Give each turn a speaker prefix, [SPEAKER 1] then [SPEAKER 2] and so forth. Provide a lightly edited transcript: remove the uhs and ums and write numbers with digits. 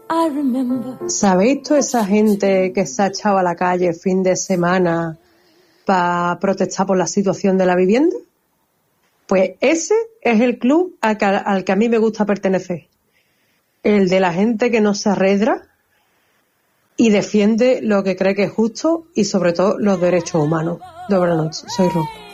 [SPEAKER 1] ¿Sabéis toda esa gente que se ha echado a la calle fin de semana para protestar por la situación de la vivienda? Pues ese es el club al que a mí me gusta pertenecer. El de la gente que no se arredra y defiende lo que cree que es justo y sobre todo los derechos humanos. Buenas noches, soy Ro.